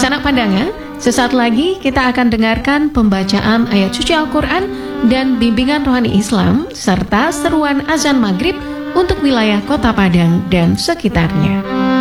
Sanak Pandanga, sesaat lagi kita akan dengarkan pembacaan ayat suci Al-Quran dan bimbingan rohani Islam serta seruan azan maghrib untuk wilayah Kota Padang dan sekitarnya.